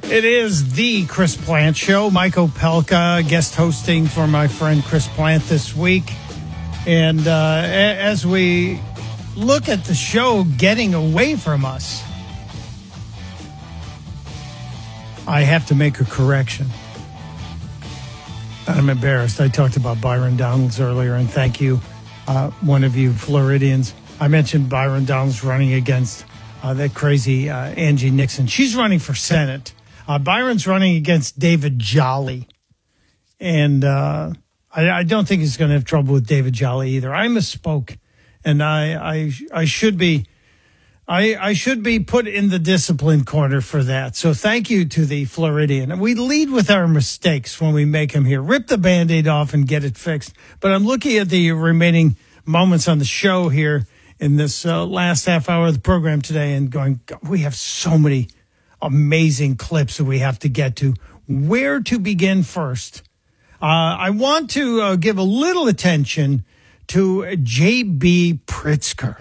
It is the Chris Plant Show. Mike Opelka guest hosting for my friend Chris Plant this week. And as we look at the show getting away from us, I have to make a correction. I'm embarrassed. I talked about Byron Donalds earlier, and thank you, one of you Floridians. I mentioned Byron Donalds running against that crazy Angie Nixon. She's running for Senate. Byron's running against David Jolly. And I don't think he's going to have trouble with David Jolly either. I misspoke. And I should be put in the discipline corner for that. So thank you to the Floridian. And we lead with our mistakes when we make them here. Rip the Band-Aid off and get it fixed. But I'm looking at the remaining moments on the show here in this last half hour of the program today and going, we have so many amazing clips that we have to get to. Where to begin first? I want to give a little attention to J.B. Pritzker.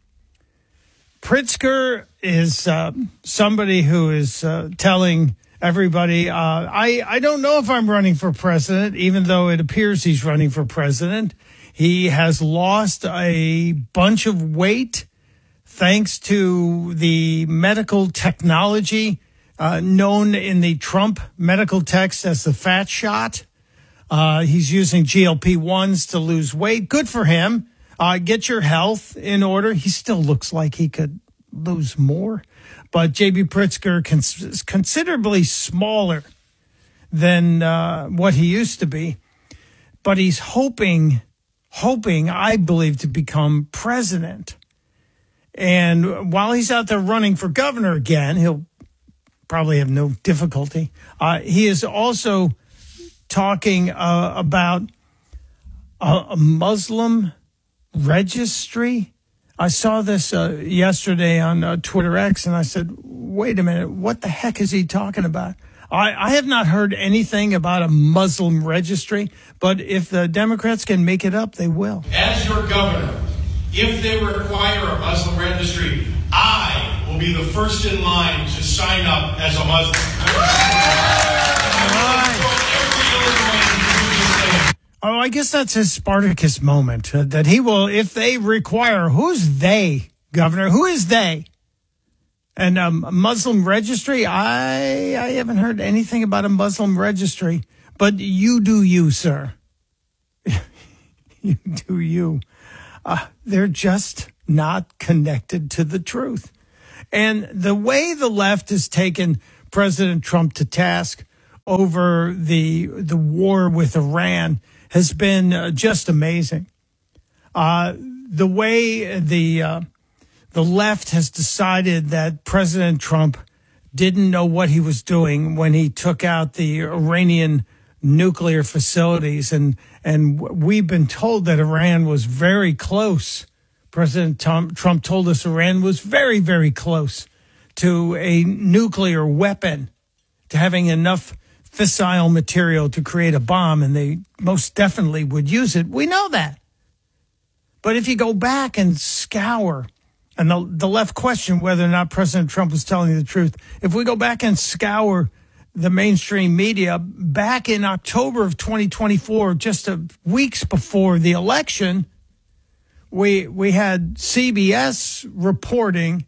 Pritzker is somebody who is telling everybody, I don't know if I'm running for president, even though it appears he's running for president. He has lost a bunch of weight thanks to the medical technology known in the Trump medical text as the fat shot. He's using GLP-1s to lose weight. Good for him. Get your health in order. He still looks like he could lose more. But J.B. Pritzker is considerably smaller than what he used to be. But he's hoping, I believe, to become president. And while he's out there running for governor again, he'll probably have no difficulty. He is also talking about a Muslim registry. I saw this yesterday on Twitter X, and I said, wait a minute, what the heck is he talking about? I have not heard anything about a Muslim registry, but if the Democrats can make it up, they will. As your governor, if they require a Muslim registry, I will be the first in line to sign up as a Muslim. Oh, I guess that's his Spartacus moment, that he will, if they require, who's they, Governor? Who is they? And a Muslim registry? I haven't heard anything about a Muslim registry, but you do you, sir. You do you. They're just not connected to the truth. And the way the left has taken President Trump to task over the war with Iran has been just amazing. The way the left has decided that President Trump didn't know what he was doing when he took out the Iranian nuclear facilities. And we've been told that Iran was very close. President Trump told us Iran was very, very close to a nuclear weapon, to having enough fissile material to create a bomb, and they most definitely would use it. We know that. But if you go back and scour, and the left question whether or not President Trump was telling the truth, if we go back and scour the mainstream media, back in October of 2024, just weeks before the election, we had CBS reporting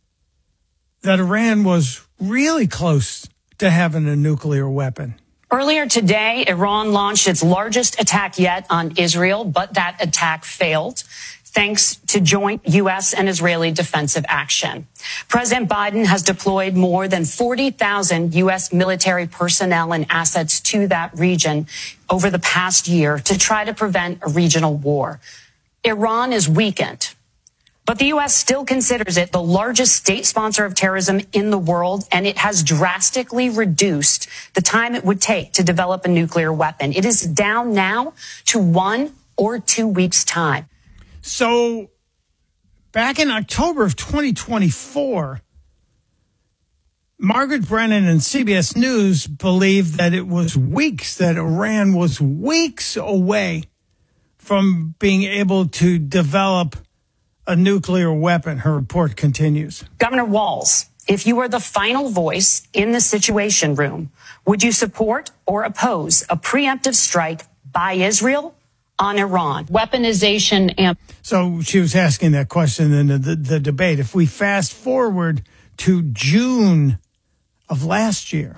that Iran was really close to having a nuclear weapon. Earlier today, Iran launched its largest attack yet on Israel, but that attack failed thanks to joint U.S. and Israeli defensive action. President Biden has deployed more than 40,000 U.S. military personnel and assets to that region over the past year to try to prevent a regional war. Iran is weakened, but the U.S. still considers it the largest state sponsor of terrorism in the world, and it has drastically reduced the time it would take to develop a nuclear weapon. It is down now to 1 or 2 weeks' time. So back in October of 2024, Margaret Brennan and CBS News believed that it was weeks, that Iran was weeks away from being able to develop a nuclear weapon. Her report continues. Governor Walz if you were the final voice in the Situation Room, would you support or oppose a preemptive strike by Israel on Iran? Weaponization and... So she was asking that question in the debate. If we fast forward to June of last year,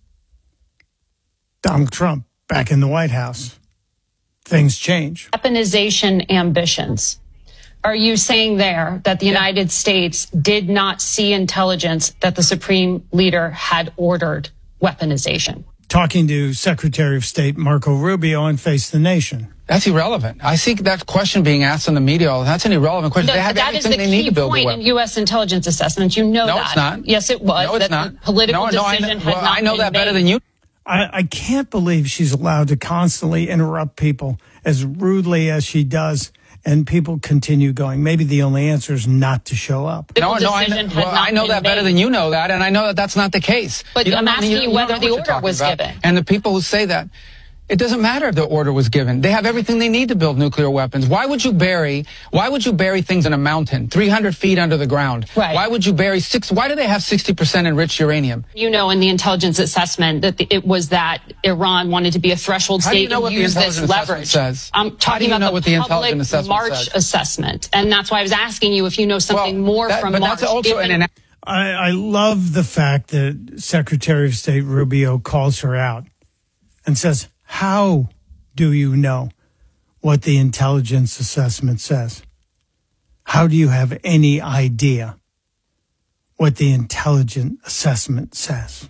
Donald Trump back in the White House, things change. Weaponization ambitions. Are you saying there that the United States did not see intelligence that the Supreme Leader had ordered weaponization? Talking to Secretary of State Marco Rubio on Face the Nation. That's irrelevant. I think that question being asked in the media, that's an irrelevant question. No, they have that is everything the they need key to build point in U.S. intelligence assessments. You know that. No, it's not. Yes, it was. No, it's that not. The political decision had not I know that been better made. than you. I can't believe she's allowed to constantly interrupt people as rudely as she does, and people continue going. Maybe the only answer is not to show up. I know that better than you know that, and I know that that's not the case. But I'm asking you whether the order was given. And the people who say that, it doesn't matter if the order was given. They have everything they need to build nuclear weapons. Why would you bury things in a mountain, 300 feet under the ground? Right. Why would you bury why do they have 60% enriched uranium? You know, in the intelligence assessment that it was that Iran wanted to be a threshold state and use this leverage. Says? I'm talking about what the intelligence public assessment March says? assessment. And that's why I was asking you if you know something more from but March. That's also I love the fact that Secretary of State Rubio calls her out and says, how do you know what the intelligence assessment says? How do you have any idea what the intelligence assessment says?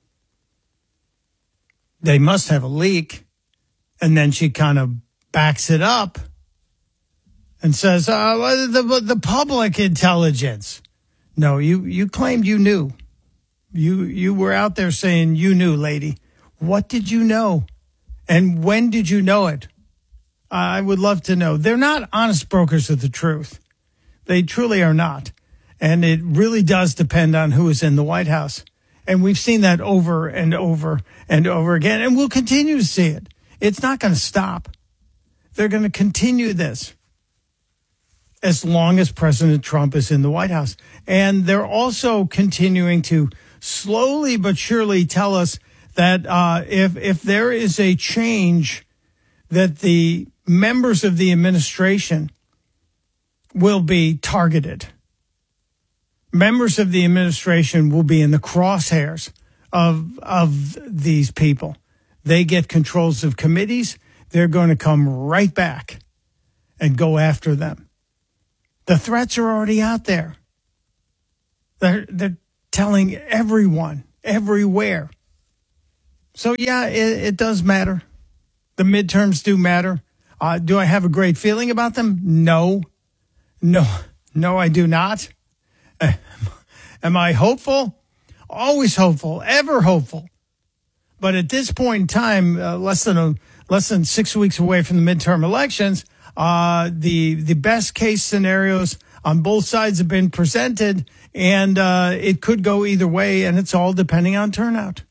They must have a leak. And then she kind of backs it up and says, the public intelligence. No, you claimed you knew. You were out there saying you knew, lady. What did you know? And when did you know it? I would love to know. They're not honest brokers of the truth. They truly are not. And it really does depend on who is in the White House. And we've seen that over and over and over again. And we'll continue to see it. It's not going to stop. They're going to continue this as long as President Trump is in the White House. And they're also continuing to slowly but surely tell us that if there is a change, that the members of the administration will be targeted. Members of the administration will be in the crosshairs of these people. They get controls of committees. They're going to come right back and go after them. The threats are already out there. They're telling everyone, everywhere. So, yeah, it does matter. The midterms do matter. Do I have a great feeling about them? No, I do not. Am I hopeful? Always hopeful, ever hopeful. But at this point in time, less than 6 weeks away from the midterm elections, the best case scenarios on both sides have been presented, and it could go either way, and it's all depending on turnout.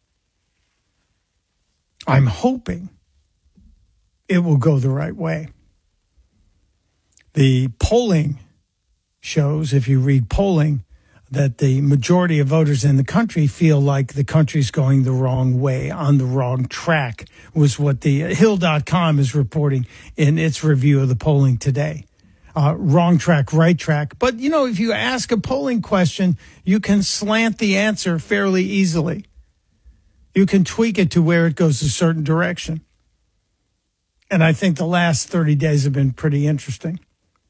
I'm hoping it will go the right way. The polling shows, if you read polling, that the majority of voters in the country feel like the country's going the wrong way, on the wrong track, was what the Hill.com is reporting in its review of the polling today. Wrong track, right track. But, you know, if you ask a polling question, you can slant the answer fairly easily. You can tweak it to where it goes a certain direction. And I think the last 30 days have been pretty interesting.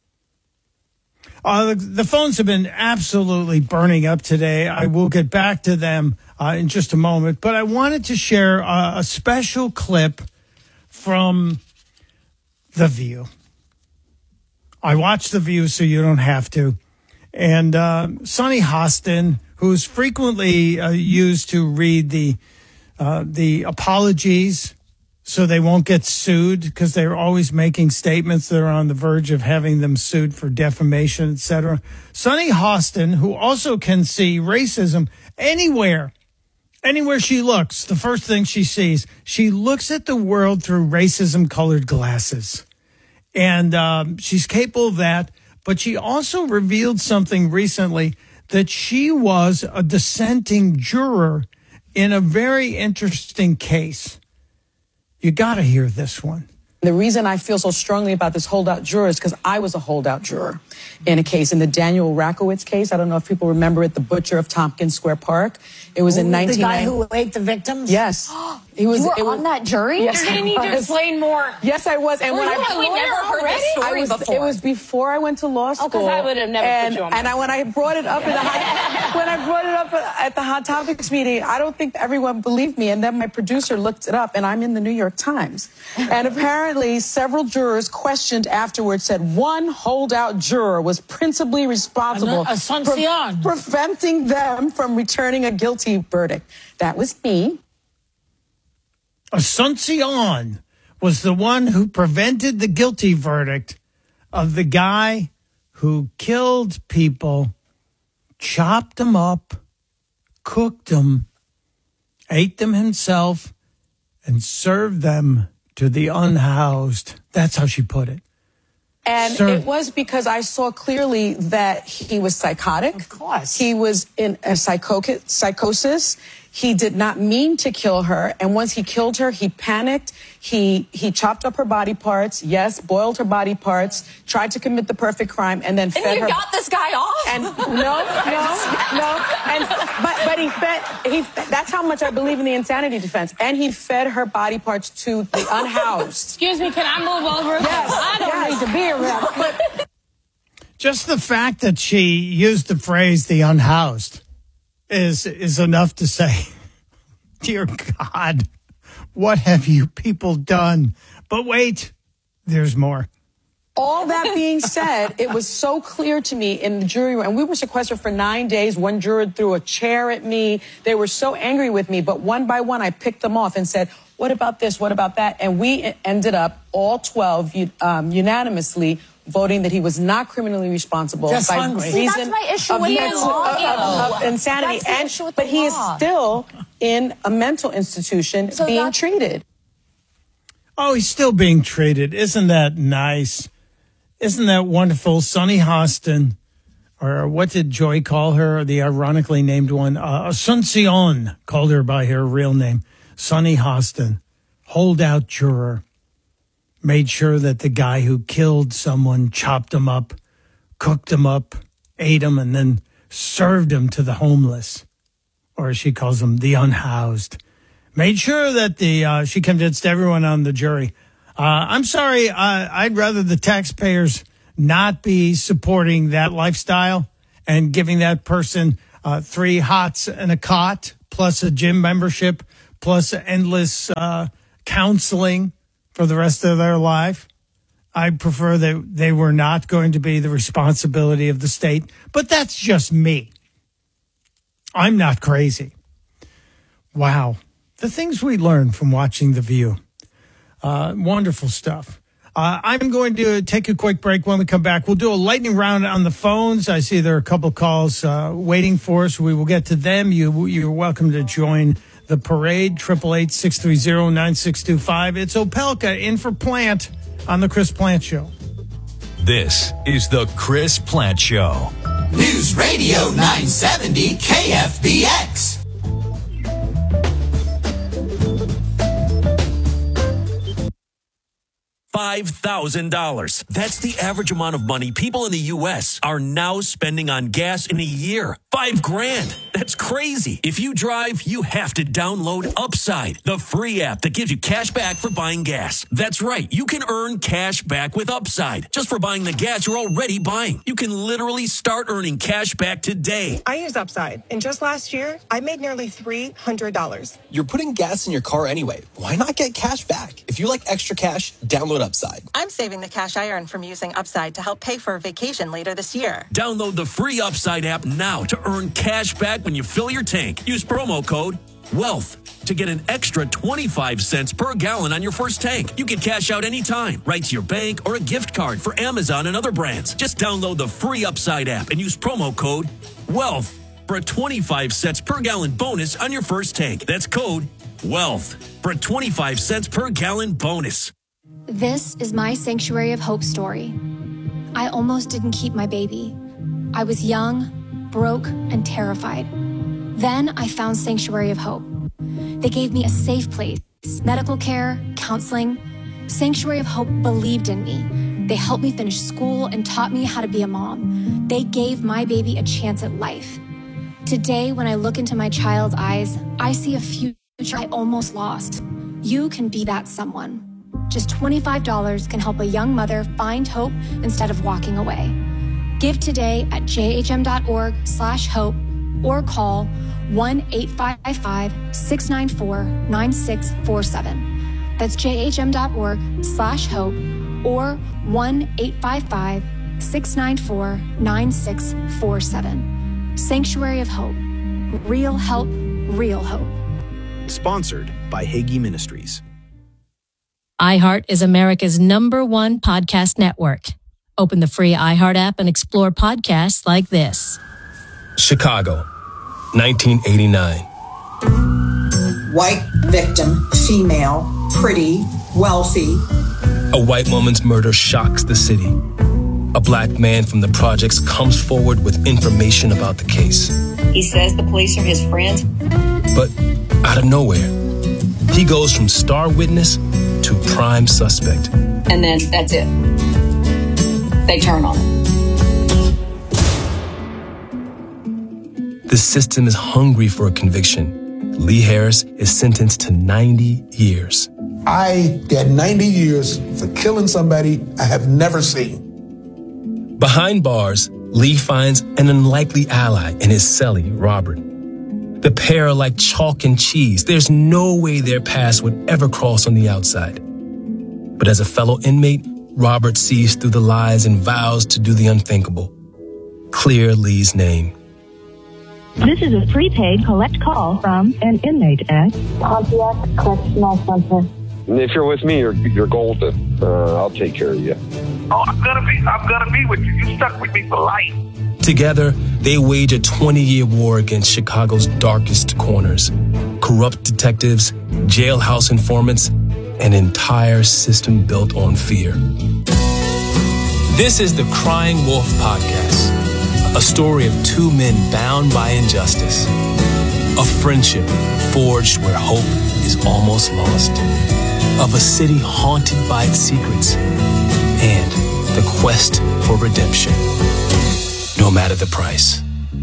The phones have been absolutely burning up today. I will get back to them in just a moment. But I wanted to share a special clip from The View. I watch The View so you don't have to. And Sunny Hostin, who's frequently used to read the apologies so they won't get sued, because they're always making statements that are on the verge of having them sued for defamation, etc. Sunny Hostin, who also can see racism anywhere she looks, the first thing she sees, she looks at the world through racism-colored glasses. And she's capable of that, but she also revealed something recently that she was a dissenting juror in a very interesting case. You got to hear this one. The reason I feel so strongly about this holdout juror is because I was a holdout juror in a case, in the Daniel Rakowitz case. I don't know if people remember it, the butcher of Tompkins Square Park. It was in 1990. The guy who ate the victims? Yes. You were on that jury? Yes, You're going to need to explain more. Yes, I was. And we never heard this story before. It was before I went to law school. Because I would have never put you on. And when I brought it up at the Hot Topics meeting, I don't think everyone believed me. And then my producer looked it up, and I'm in the New York Times. And apparently, several jurors questioned afterwards said one holdout juror was principally responsible for preventing them from returning a guilty verdict. That was me. Asuncion was the one who prevented the guilty verdict of the guy who killed people, chopped them up, cooked them, ate them himself, and served them to the unhoused. That's how she put it. And it was because I saw clearly that he was psychotic. Of course. He was in a psychosis. He did not mean to kill her. And once he killed her, he panicked. He chopped up her body parts. Yes, boiled her body parts. Tried to commit the perfect crime, and then fed her. And you got this guy off? And no. And that's how much I believe in the insanity defense. And he fed her body parts to the unhoused. Excuse me, can I move over? Yes. I don't need to be around. Just the fact that she used the phrase "the unhoused" is enough to say, dear God, what have you people done? But wait, there's more. All that being said, it was so clear to me in the jury room, and we were sequestered for 9 days. One juror threw a chair at me. They were so angry with me, but one by one, I picked them off and said, what about this? What about that? And we ended up, all 12, unanimously voting that he was not criminally responsible Just by hungry. reason that's my issue of, with the mental, law. of insanity. That's the issue with but the he is law. still in a mental institution being treated. Oh, he's still being treated. Isn't that nice? Isn't that wonderful? Sonny Hostin, or what did Joy call her? The ironically named one. Asuncion called her by her real name. Sonny Hostin, holdout juror. Made sure that the guy who killed someone chopped him up, cooked him up, ate him, and then served him to the homeless, or as she calls them, the unhoused. Made sure that she convinced everyone on the jury. I'm sorry, I'd rather the taxpayers not be supporting that lifestyle and giving that person 3 hots and a cot, plus a gym membership, plus endless counseling for the rest of their life. I prefer that they were not going to be the responsibility of the state, but that's just me. I'm not crazy. Wow. The things we learn from watching The View. Wonderful stuff. I'm going to take a quick break. When we come back, we'll do a lightning round on the phones. I see there are a couple calls waiting for us. We will get to them. You're welcome to join the parade, 888-630-9625. It's Opelka in for Plant on The Chris Plant Show. This is The Chris Plant Show. News Radio 970 KFBX. $5,000. That's the average amount of money people in the U.S. are now spending on gas in a year. $5,000. That's crazy. If you drive, you have to download Upside, the free app that gives you cash back for buying gas. That's right. You can earn cash back with Upside just for buying the gas you're already buying. You can literally start earning cash back today. I use Upside, and just last year, I made nearly $300. You're putting gas in your car anyway. Why not get cash back? If you like extra cash, download Upside. I'm saving the cash I earn from using Upside to help pay for a vacation later this year. Download the free Upside app now to earn cash back when you fill your tank. Use promo code WEALTH to get an extra 25 cents per gallon on your first tank. You can cash out anytime, right to your bank or a gift card for Amazon and other brands. Just download the free Upside app and use promo code WEALTH for a 25 cents per gallon bonus on your first tank. That's code WEALTH for a 25 cents per gallon bonus. This is my Sanctuary of Hope story. I almost didn't keep my baby. I was young, broke and terrified. Then I found Sanctuary of Hope. They gave me a safe place, medical care, counseling. Sanctuary of Hope believed in me. They helped me finish school and taught me how to be a mom. They gave my baby a chance at life. Today, when I look into my child's eyes, I see a future I almost lost. You can be that someone. Just $25 can help a young mother find hope instead of walking away. Give today at jhm.org/hope or call 1-855-694-9647. That's jhm.org/hope or 1-855-694-9647. Sanctuary of Hope. Real help, real hope. Sponsored by Hagee Ministries. iHeart is America's #1 podcast network. Open the free iHeart app and explore podcasts like this. Chicago, 1989. White victim, female, pretty, wealthy. A white woman's murder shocks the city. A black man from the projects comes forward with information about the case. He says the police are his friends. But out of nowhere, he goes from star witness to prime suspect. And then that's it. They turn on him. The system is hungry for a conviction. Lee Harris is sentenced to 90 years. I got 90 years for killing somebody I have never seen. Behind bars, Lee finds an unlikely ally in his cellie, Robert. The pair are like chalk and cheese. There's no way their paths would ever cross on the outside. But as a fellow inmate, Robert sees through the lies and vows to do the unthinkable. Clear Lee's name. This is a prepaid collect call from an inmate at Pontiac Correctional Center. If you're with me, you're golden. I'll take care of you. Oh, I'm gonna be with you. You stuck with me for life. Together, they wage a 20-year war against Chicago's darkest corners. Corrupt detectives, jailhouse informants, an entire system built on fear. This is the Crying Wolf Podcast, a story of two men bound by injustice, a friendship forged where hope is almost lost, of a city haunted by its secrets, and the quest for redemption, no matter the price.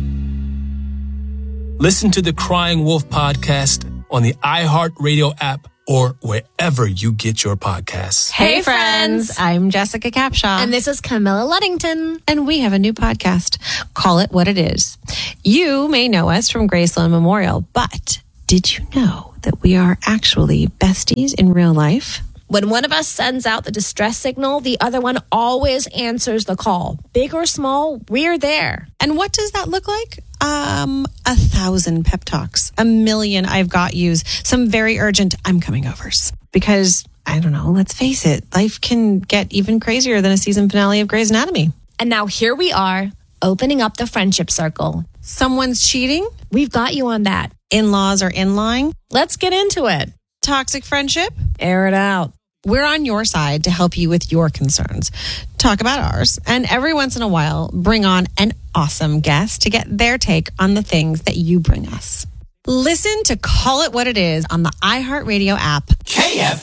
Listen to the Crying Wolf Podcast on the iHeartRadio app or wherever you get your podcasts. Hey friends, I'm Jessica Capshaw. And this is Camilla Luddington. And we have a new podcast, Call It What It Is. You may know us from Graceland Memorial, but did you know that we are actually besties in real life? When one of us sends out the distress signal, the other one always answers the call. Big or small, we're there. And what does that look like? 1,000 pep talks, 1,000,000 I've got yous, some very urgent I'm coming overs. Because, I don't know, let's face it, life can get even crazier than a season finale of Grey's Anatomy. And now here we are, opening up the friendship circle. Someone's cheating? We've got you on that. In-laws are in-lying? Let's get into it. Toxic friendship? Air it out. We're on your side to help you with your concerns. Talk about ours. And every once in a while, bring on an awesome guest to get their take on the things that you bring us. Listen to Call It What It Is on the iHeartRadio app. KFBX.